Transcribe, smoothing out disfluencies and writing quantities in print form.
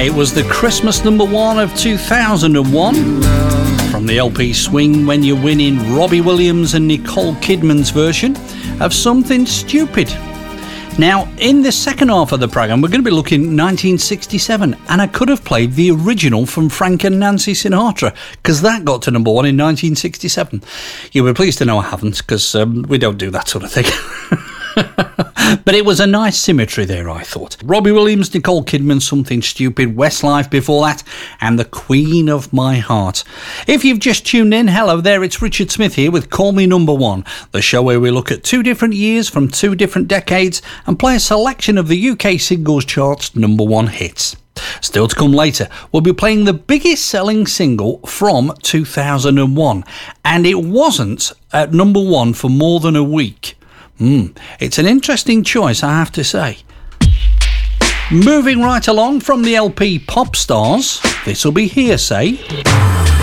It was the Christmas number one of 2001 from the LP Swing When You Win in Robbie Williams and Nicole Kidman's version of Something Stupid. Now, in the second half of the programme, we're going to be looking at 1967, and I could have played the original from Frank and Nancy Sinatra, because that got to number one in 1967. You'll be pleased to know I haven't, because we don't do that sort of thing. But it was a nice symmetry there, I thought. Robbie Williams, Nicole Kidman, Something Stupid, Westlife before that, and The Queen of My Heart. If you've just tuned in, hello there, it's Richard Smith here with Call Me Number One, the show where we look at two different years from two different decades and play a selection of the UK singles chart's number one hits. Still to come later, we'll be playing the biggest selling single from 2001, and it wasn't at number one for more than a week. It's an interesting choice, I have to say. Moving right along from the LP Pop Stars, this'll be Hearsay.